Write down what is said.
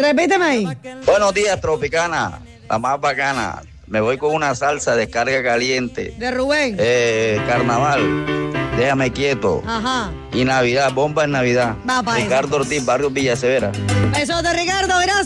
Repíteme ahí. Buenos días, Tropicana, la más bacana. Me voy con una salsa descarga caliente. De Rubén. Carnaval, déjame quieto. Ajá. Y Navidad, bomba en Navidad. Va, pa' Ricardo Ortiz, Barrio Villa Severa. Besos de Ricardo, gracias.